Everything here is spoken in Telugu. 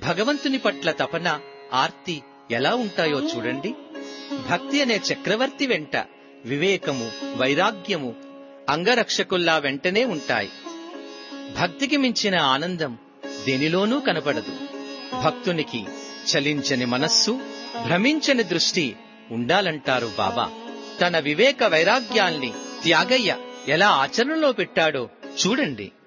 భగవంతుని పట్ల తపన, ఆర్తి ఎలా ఉంటాయో చూడండి. భక్తి అనే చక్రవర్తి వెంట వివేకము, వైరాగ్యము అంగరక్షకుల్లా వెంటనే ఉంటాయి. భక్తికి మించిన ఆనందం దేనిలోనూ కనపడదు. భక్తునికి చలించని మనస్సు, భ్రమించని దృష్టి ఉండాలంటారు బాబా. తన వివేక వైరాగ్యాల్ని త్యాగయ్య ఎలా ఆచరణలో పెట్టాడో చూడండి.